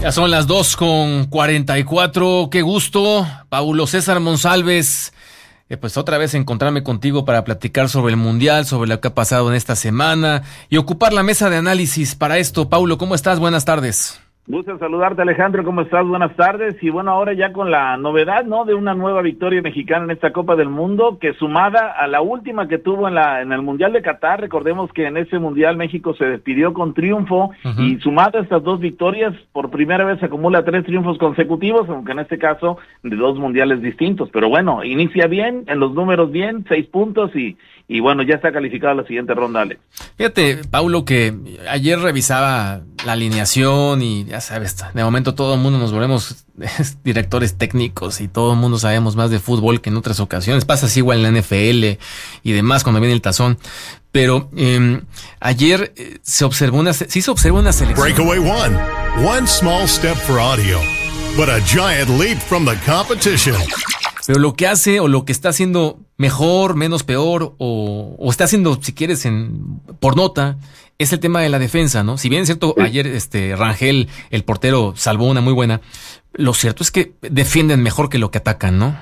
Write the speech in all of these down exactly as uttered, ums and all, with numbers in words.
Ya son las dos con cuarenta y cuatro. Qué gusto, Paulo César Monsalves. Eh, pues otra vez encontrarme contigo para platicar sobre el Mundial, sobre lo que ha pasado en esta semana y ocupar la mesa de análisis para esto. Paulo, ¿cómo estás? Buenas tardes. Gusto en saludarte, Alejandro, ¿cómo estás? Buenas tardes. Y bueno, ahora ya con la novedad, ¿no?, de una nueva victoria mexicana en esta Copa del Mundo, que sumada a la última que tuvo en la en el Mundial de Qatar, recordemos que en ese Mundial México se despidió con triunfo, uh-huh. y sumada a estas dos victorias, por primera vez acumula tres triunfos consecutivos, aunque en este caso de dos mundiales distintos. Pero bueno, inicia bien, en los números bien, seis puntos y, y bueno, ya está calificada la siguiente ronda, Alex. Fíjate, Paulo, que ayer revisaba la alineación y ya sabes, de momento todo el mundo nos volvemos directores técnicos y todo el mundo sabemos más de fútbol que en otras ocasiones. Pasa así igual en la N F L y demás cuando viene el tazón. Pero eh, ayer eh, se observó una, sí se observó una selección. Breakaway one. One small step for audio, but a giant leap from the competition. Pero lo que hace o lo que está haciendo mejor, menos peor, o, o está haciendo, si quieres, en por nota, es el tema de la defensa, ¿no? Si bien es cierto, ayer este Rangel, el portero, salvó una muy buena, lo cierto es que defienden mejor que lo que atacan, ¿no?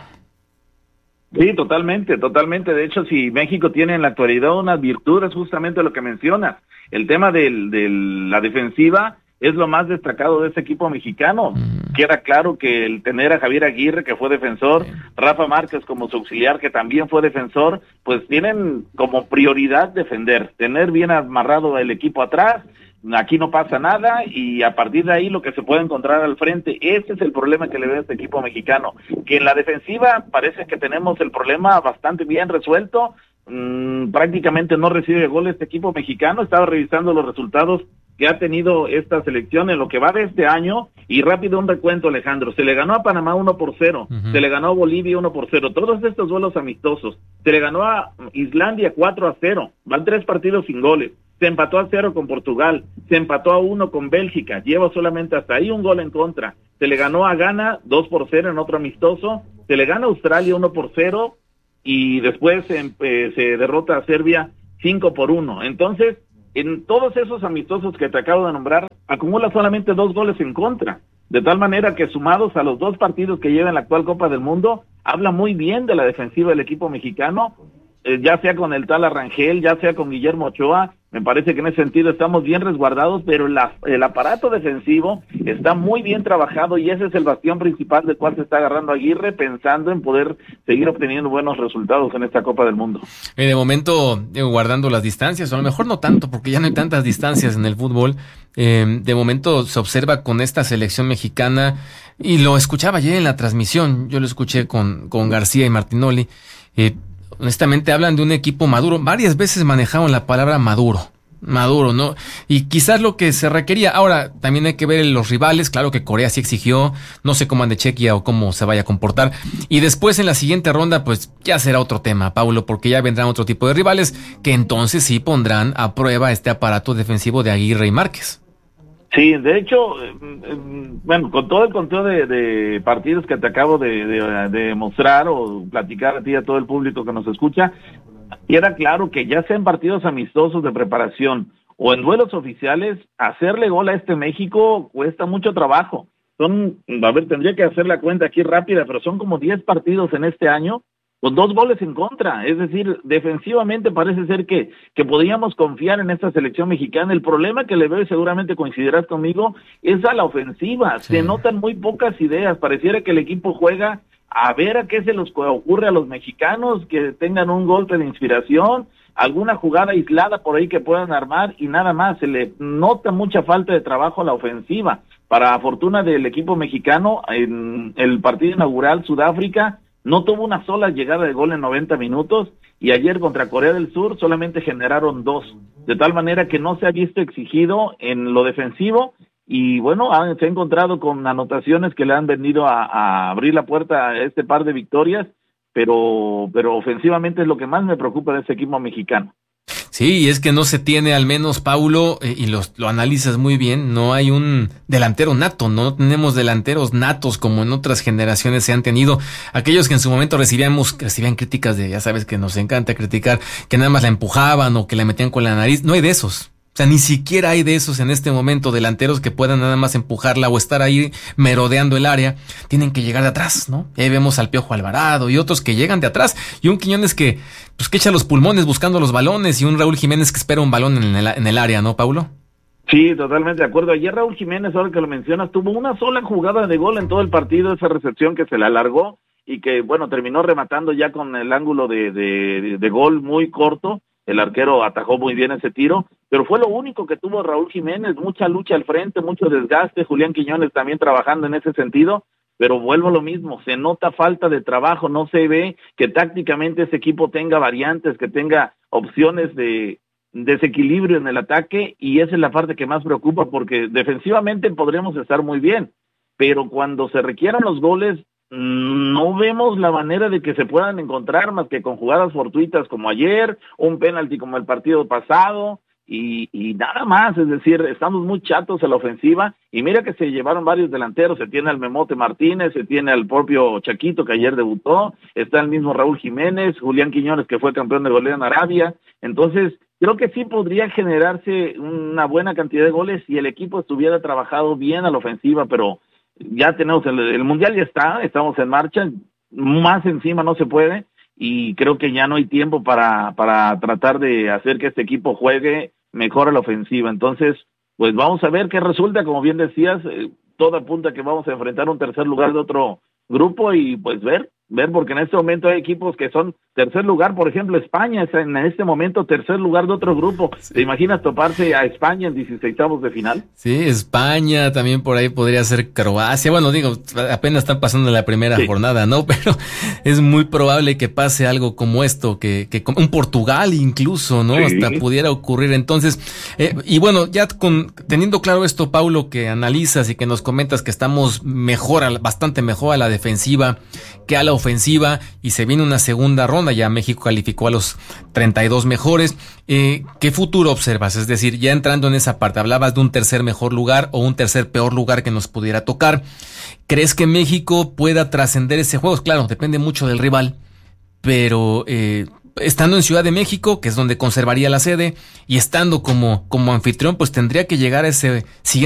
Sí, totalmente, totalmente. De hecho, si México tiene en la actualidad unas virtudes, justamente lo que mencionas, el tema del, de la defensiva es lo más destacado de este equipo mexicano. Mm. Queda claro que el tener a Javier Aguirre, que fue defensor, sí. Rafa Márquez como su auxiliar, que también fue defensor, pues tienen como prioridad defender, tener bien amarrado el equipo atrás. Aquí no pasa nada y a partir de ahí lo que se puede encontrar al frente. Ese es el problema que le veo a este equipo mexicano, que en la defensiva parece que tenemos el problema bastante bien resuelto. Mm, prácticamente no recibe gol este equipo mexicano. Estaba revisando los resultados que ha tenido esta selección en lo que va de este año, y rápido un recuento, Alejandro. Se le ganó a Panamá uno por cero, uh-huh. se le ganó a Bolivia uno por cero, todos estos duelos amistosos. Se le ganó a Islandia cuatro a cero, van tres partidos sin goles. Se empató a cero con Portugal, se empató a uno con Bélgica, lleva solamente hasta ahí un gol en contra. Se le ganó a Ghana dos por cero en otro amistoso, se le gana a Australia uno por cero, y después se, eh, se derrota a Serbia cinco por uno. Entonces, en todos esos amistosos que te acabo de nombrar, acumula solamente dos goles en contra. De tal manera que sumados a los dos partidos que lleva en la actual Copa del Mundo, habla muy bien de la defensiva del equipo mexicano, eh, ya sea con el tal Arrangel, ya sea con Guillermo Ochoa. Me parece que en ese sentido estamos bien resguardados, pero la, el aparato defensivo está muy bien trabajado y ese es el bastión principal del cual se está agarrando Aguirre, pensando en poder seguir obteniendo buenos resultados en esta Copa del Mundo. Eh, de momento, eh, guardando las distancias, o a lo mejor no tanto, porque ya no hay tantas distancias en el fútbol, eh, de momento se observa con esta selección mexicana, y lo escuchaba ayer en la transmisión, yo lo escuché con, con García y Martinoli, eh, honestamente hablan de un equipo maduro. Varias veces manejaron la palabra maduro, maduro, ¿no? Y quizás lo que se requería. Ahora, también hay que ver los rivales. Claro que Corea sí exigió, no sé cómo ande Chequia o cómo se vaya a comportar. Y después en la siguiente ronda, pues ya será otro tema, Paulo, porque ya vendrán otro tipo de rivales que entonces sí pondrán a prueba este aparato defensivo de Aguirre y Márquez. Sí, de hecho, bueno, con todo el conteo de, de partidos que te acabo de, de, de mostrar o platicar a ti y a todo el público que nos escucha, queda claro que ya sean partidos amistosos de preparación o en duelos oficiales, hacerle gol a este México cuesta mucho trabajo. Son, a ver, tendría que hacer la cuenta aquí rápida, pero son como diez partidos en este año con dos goles en contra. Es decir, defensivamente parece ser que, que podríamos confiar en esta selección mexicana. El problema que le veo, y seguramente coincidirás conmigo, es a la ofensiva. Sí. Se notan muy pocas ideas. Pareciera que el equipo juega a ver a qué se les ocurre a los mexicanos, que tengan un golpe de inspiración, alguna jugada aislada por ahí que puedan armar y nada más. Se le nota mucha falta de trabajo a la ofensiva. Para fortuna del equipo mexicano, en el partido inaugural Sudáfrica no tuvo una sola llegada de gol en noventa minutos, y ayer contra Corea del Sur solamente generaron dos, de tal manera que no se ha visto exigido en lo defensivo, y bueno, ha, se ha encontrado con anotaciones que le han venido a, a abrir la puerta a este par de victorias, pero, pero ofensivamente es lo que más me preocupa de este equipo mexicano. Sí, y es que no se tiene, al menos, Paulo, eh, y los, lo analizas muy bien, no hay un delantero nato, no tenemos delanteros natos como en otras generaciones se han tenido. Aquellos que en su momento recibíamos, recibían críticas de, ya sabes que nos encanta criticar, que nada más la empujaban o que la metían con la nariz, no hay de esos. O sea, ni siquiera hay de esos en este momento, delanteros que puedan nada más empujarla o estar ahí merodeando el área. Tienen que llegar de atrás, ¿no? Y ahí vemos al Piojo Alvarado y otros que llegan de atrás. Y un Quiñones que, pues, que echa los pulmones buscando los balones, y un Raúl Jiménez que espera un balón en el, en el área, ¿no, Paulo? Sí, totalmente de acuerdo. Ayer Raúl Jiménez, ahora que lo mencionas, tuvo una sola jugada de gol en todo el partido, esa recepción que se le alargó y que, bueno, terminó rematando ya con el ángulo de, de, de gol muy corto. El arquero atajó muy bien ese tiro, pero fue lo único que tuvo Raúl Jiménez, mucha lucha al frente, mucho desgaste, Julián Quiñones también trabajando en ese sentido, pero vuelvo a lo mismo, se nota falta de trabajo, no se ve que tácticamente ese equipo tenga variantes, que tenga opciones de desequilibrio en el ataque, y esa es la parte que más preocupa, porque defensivamente podríamos estar muy bien, pero cuando se requieran los goles, no vemos la manera de que se puedan encontrar más que con jugadas fortuitas como ayer, un penalti como el partido pasado, y, y nada más. Es decir, estamos muy chatos en la ofensiva, y mira que se llevaron varios delanteros, se tiene al Memote Martínez, se tiene al propio Chaquito que ayer debutó, está el mismo Raúl Jiménez, Julián Quiñones que fue campeón de goleo en Arabia. Entonces creo que sí podría generarse una buena cantidad de goles si el equipo estuviera trabajado bien a la ofensiva, pero ya tenemos el, el mundial, ya está, estamos en marcha, más encima no se puede, y creo que ya no hay tiempo para, para tratar de hacer que este equipo juegue mejor a la ofensiva. Entonces, pues vamos a ver qué resulta. Como bien decías, eh, todo apunta a que vamos a enfrentar un tercer lugar de otro grupo, y pues ver, ver, porque en este momento hay equipos que son tercer lugar, por ejemplo España es en este momento tercer lugar de otro grupo. Sí. ¿Te imaginas toparse a España en dieciseisavos de final? Sí, España, también por ahí podría ser Croacia. Bueno, digo, apenas están pasando la primera sí. jornada, ¿no? Pero es muy probable que pase algo como esto, que, que un Portugal incluso, ¿no? Sí. Hasta pudiera ocurrir. Entonces, eh, y bueno, ya con teniendo claro esto, Paulo, que analizas y que nos comentas que estamos mejor, bastante mejor a la defensiva que a la ofensiva, y se viene una segunda ronda, ya México calificó a los treinta y dos mejores. Eh, ¿qué futuro observas? Es decir, ya entrando en esa parte, hablabas de un tercer mejor lugar o un tercer peor lugar que nos pudiera tocar. ¿Crees que México pueda trascender ese juego? Claro, depende mucho del rival, pero eh, estando en Ciudad de México, que es donde conservaría la sede, y estando como, como anfitrión, pues tendría que llegar a ese siguiente